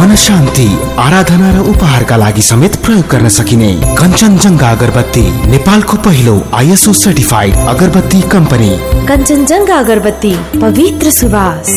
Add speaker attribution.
Speaker 1: मन शान्ति, आराधना र उपहारका लागि समेत प्रयोग गर्न सकिने कञ्चनजङ्घा अगरबत्ती नेपालको पहिलो ISO सर्टिफाइड अगरबत्ती कम्पनी।
Speaker 2: कञ्चनजङ्घा अगरबत्ती, पवित्र सुवास।